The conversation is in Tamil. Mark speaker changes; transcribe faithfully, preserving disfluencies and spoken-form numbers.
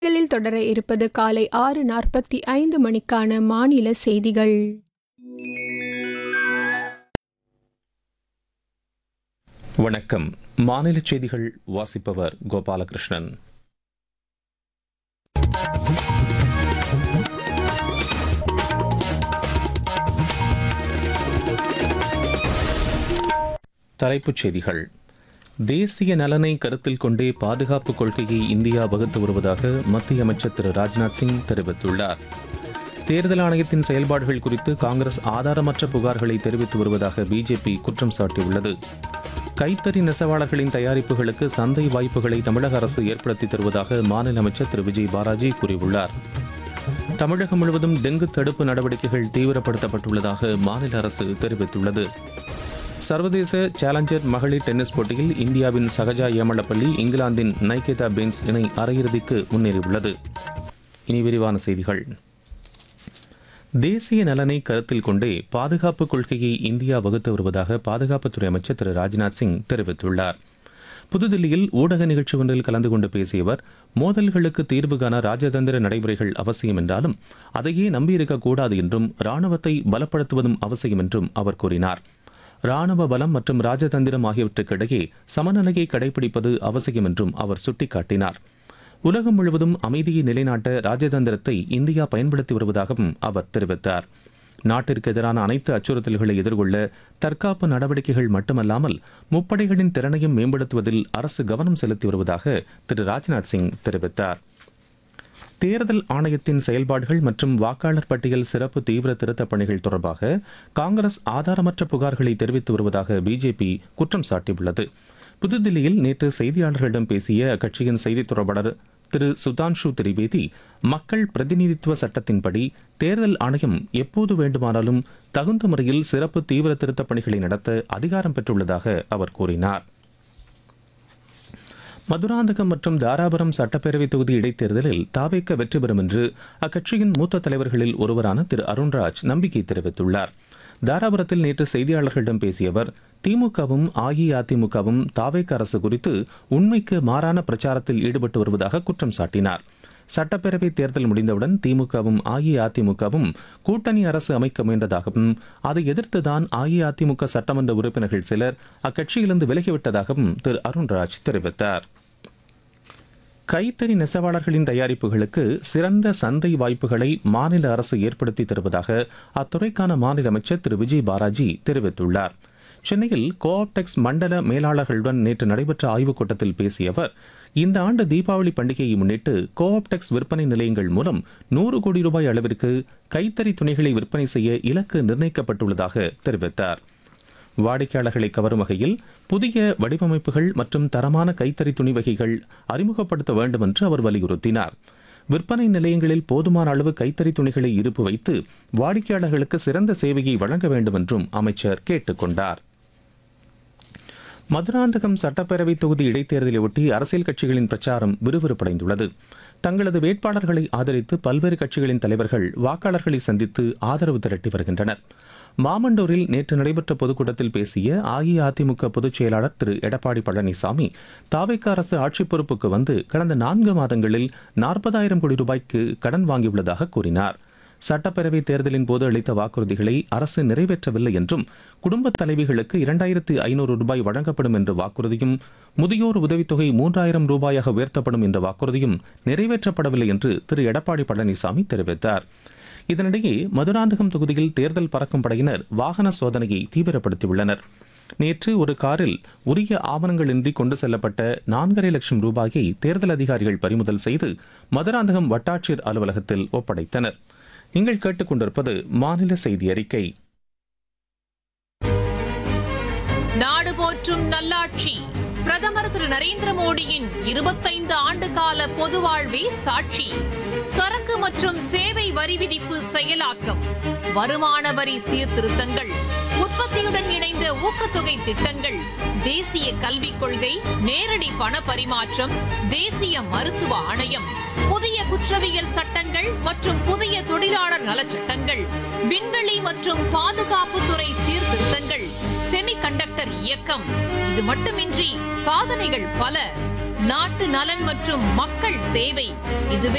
Speaker 1: களில் தொடர இருப்பது காலை ஆறு நாற்பத்தி ஐந்து மணிக்கான மாநில செய்திகள்.
Speaker 2: வணக்கம். மாநில செய்திகள் வாசிப்பவர் கோபாலகிருஷ்ணன். தலைப்புச் செய்திகள். தேசிய நலனை கருத்தில் கொண்டே பாதுகாப்பு கொள்கையை இந்தியா வகுத்து வருவதாக மத்திய அமைச்சர் திரு ராஜ்நாத் சிங் தெரிவித்துள்ளார். தேர்தல் ஆணையத்தின் செயல்பாடுகள் குறித்து காங்கிரஸ் ஆதாரமற்ற புகார்களை தெரிவித்து வருவதாக பிஜேபி குற்றம் சாட்டியுள்ளது. கைத்தறி நெசவாளர்களின் தயாரிப்புகளுக்கு சந்தை வாய்ப்புகளை தமிழக அரசு ஏற்படுத்தி தருவதாக மாநில அமைச்சர் திரு விஜய் பாலாஜி கூறியுள்ளார். தமிழகம் முழுவதும் டெங்கு தடுப்பு நடவடிக்கைகள் தீவிரப்படுத்தப்பட்டுள்ளதாக மாநில அரசு தெரிவித்துள்ளது. சர்வதேச சேலஞ்சர் மகளிர் டென்னிஸ் போட்டியில் இந்தியாவின் சகஜா ஏமலப்பள்ளி இங்கிலாந்தின் நைகேதா பென்ஸ் இணை அரையிறுதிக்கு முன்னேறியுள்ளது. இனி விரிவான செய்திகள். தேசிய நலனை கருத்தில் கொண்டே பாதுகாப்பு கொள்கையை இந்தியா வகுத்து வருவதாக பாதுகாப்புத்துறை அமைச்சர் திரு ராஜ்நாத் சிங் தெரிவித்துள்ளார். புதுதில்லியில் ஊடக நிகழ்ச்சி ஒன்றில் கலந்து கொண்டு பேசிய அவர், மோதல்களுக்கு தீர்வு காண ராஜதந்திர நடைமுறைகள் அவசியம் என்றாலும் அதையே நம்பியிருக்கக்கூடாது என்றும் ராணுவத்தை பலப்படுத்துவதும் அவசியம் என்றும் அவர் கூறினார். ராணுவ பலம் மற்றும் ராஜதந்திரம் ஆகியவற்றுக்கிடையே சமநிலையை கடைபிடிப்பது அவசியம் என்றும் அவர் சுட்டிக்காட்டினார். உலகம் முழுவதும் அமைதியை நிலைநாட்ட ராஜதந்திரத்தை இந்தியா பயன்படுத்தி வருவதாகவும் அவர் தெரிவித்தார். நாட்டிற்கு எதிரான அனைத்து அச்சுறுத்தல்களை எதிர்கொள்ள தற்காப்பு நடவடிக்கைகள் மட்டுமல்லாமல் முப்படைகளின் திறனையும் மேம்படுத்துவதில் அரசு கவனம் செலுத்தி வருவதாக திரு ராஜ்நாத் சிங் தெரிவித்தார். தேர்தல் ஆணையத்தின் செயல்பாடுகள் மற்றும் வாக்காளர் பட்டியல் சிறப்பு தீவிர திருத்தப் பணிகள் தொடர்பாக காங்கிரஸ் ஆதாரமற்ற புகார்களை தெரிவித்து வருவதாக பிஜேபி குற்றம் சாட்டியுள்ளது. புதுதில்லியில் நேற்று செய்தியாளர்களிடம் பேசிய அக்கட்சியின் செய்தித் தொடர்பாளர் திரு சுதான்ஷு திரிவேதி, மக்கள் பிரதிநிதித்துவ சட்டத்தின்படி தேர்தல் ஆணையம் எப்போது வேண்டுமானாலும் தகுந்த முறையில் சிறப்பு தீவிர திருத்தப் பணிகளை நடத்த அதிகாரம் பெற்றுள்ளதாக அவர் கூறினார். மதுராந்தகம் மற்றும் தாராபுரம் சட்டப்பேரவை தொகுதி இடைத்தேர்தலில் தாவேக வெற்றி பெறும் என்று அக்கட்சியின் மூத்த தலைவர்களில் ஒருவரான திரு அருண்ராஜ் நம்பிக்கை தெரிவித்துள்ளார். தாராபுரத்தில் நேற்று செய்தியாளர்களிடம் பேசிய அவர், திமுகவும் அஇஅதிமுகவும் தாவேக அரசு குறித்து உண்மைக்கு மாறான பிரச்சாரத்தில் ஈடுபட்டு வருவதாக குற்றம் சாட்டினார். சட்டப்பேரவை தேர்தல் முடிந்தவுடன் திமுகவும் அஇஅதிமுகவும் கூட்டணி அரசு அமைக்க முயன்றதாகவும் அதை எதிர்த்துதான் அஇஅதிமுக சட்டமன்ற உறுப்பினர்கள் சிலர் அக்கட்சியிலிருந்து விலகிவிட்டதாகவும் திரு அருண்ராஜ் தெரிவித்தார். கைத்தறி நெசவாளர்களின் தயாரிப்புகளுக்கு சிறந்த சந்தை வாய்ப்புகளை மாநில அரசு ஏற்படுத்தி தருவதாக அத்துறைக்கான மாநில அமைச்சர் திரு விஜய் பாலாஜி தெரிவித்துள்ளார். சென்னையில் கோஆப்டெக்ஸ் மண்டல மேலாளர்களுடன் நேற்று நடைபெற்ற ஆய்வுக் கூட்டத்தில் பேசிய அவர், இந்த ஆண்டு தீபாவளி பண்டிகையை முன்னிட்டு கோஆப்டெக்ஸ் விற்பனை நிலையங்கள் மூலம் நூறு கோடி ரூபாய் அளவிற்கு கைத்தறி துணிகளை விற்பனை செய்ய இலக்கு நிர்ணயிக்கப்பட்டுள்ளதாக தெரிவித்தார். வாடிக்கையாளர்களை கவரும் வகையில் புதிய வடிவமைப்புகள் மற்றும் தரமான கைத்தறி துணி வகைகள் அறிமுகப்படுத்த வேண்டும் என்று அவர் வலியுறுத்தினார். விற்பனை நிலையங்களில் போதுமான அளவு கைத்தறி துணிகளை இருப்பு வைத்து வாடிக்கையாளர்களுக்கு சிறந்த சேவையை வழங்க வேண்டும் என்றும் அமைச்சர் கேட்டுக் கொண்டார். மதுராந்தகம் சட்டப்பேரவை தொகுதி இடைத்தேர்தலையொட்டி அரசியல் கட்சிகளின் பிரச்சாரம் விறுவிறுப்படைந்துள்ளது. தங்களது வேட்பாளர்களை ஆதரித்து பல்வேறு கட்சிகளின் தலைவர்கள் வாக்காளர்களை சந்தித்து ஆதரவு திரட்டி வருகின்றனர். மாமண்டூரில் நேற்று நடைபெற்ற பொதுக்கூட்டத்தில் பேசிய அஇஅதிமுக பொதுச் செயலாளர் திரு எடப்பாடி பழனிசாமி, தாவேக அரசு ஆட்சி பொறுப்புக்கு வந்து கடந்த நான்கு மாதங்களில் நாற்பதாயிரம் கோடி ரூபாய்க்கு கடன் வாங்கியுள்ளதாக கூறினார். சட்டப்பேரவை தேர்தலின் போது அளித்த வாக்குறுதிகளை அரசு நிறைவேற்றவில்லை என்றும், குடும்பத் தலைவிகளுக்கு இரண்டாயிரத்து ஐநூறு ரூபாய் வழங்கப்படும் என்ற வாக்குறுதியும், முதியோர் உதவித்தொகை மூன்றாயிரம் ரூபாயாக உயர்த்தப்படும் என்ற வாக்குறுதியும் நிறைவேற்றப்படவில்லை என்று திரு எடப்பாடி பழனிசாமி தெரிவித்தார். இதனிடையே மதுராந்தகம் தொகுதியில் தேர்தல் பறக்கும் படையினர் வாகன சோதனையை தீவிரப்படுத்தியுள்ளனர். நேற்று ஒரு காரில் உரிய ஆவணங்களின்றி கொண்டு செல்லப்பட்ட நான்கரை லட்சம் ரூபாயை தேர்தல் அதிகாரிகள் பறிமுதல் செய்து மதுராந்தகம் வட்டாட்சியர் அலுவலகத்தில் ஒப்படைத்தனர். நீங்கள் கேட்டுக்கொண்டிருப்பது மாநில செய்தி அறிக்கை.
Speaker 3: நாடு போற்றும் நல்லாட்சி பிரதமர் திரு நரேந்திர மோடியின் இருபத்தைந்து ஆண்டு கால பொது வாழ்வே சாட்சி. சரக்கு மற்றும் சேவை வரி விதிப்பு செயலாக்கம், வருமான வரி சீர்திருத்தங்கள், உற்பத்தியுடன் இணைந்த ஊக்கத்தொகை திட்டங்கள், தேசிய கல்விக் கொள்கை, நேரடி பண பரிமாற்றம், தேசிய மருத்துவ ஆணையம், புதிய குற்றவியல் சட்டங்கள் மற்றும் புதிய தொழிலாளர் நலச்சட்டங்கள், விண்வெளி மற்றும் பாதுகாப்புத்துறை சீர்திருத்தங்கள், செமிகண்டக்டர் இயக்கம். இது மட்டுமின்றி சாதனைகள் பல. நாட்டு நலன் மற்றும் மக்கள் சேவை, இதுவே